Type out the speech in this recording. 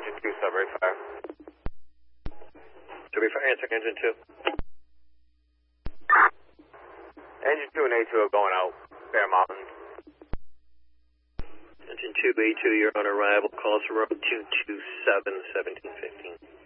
engine 2, Sudbury Fire. Sudbury Fire, answer engine 2. Engine 2 and A2 are going out, Bear Mountain. Engine 2, A2, you're on arrival. Call us from road 227, 1715.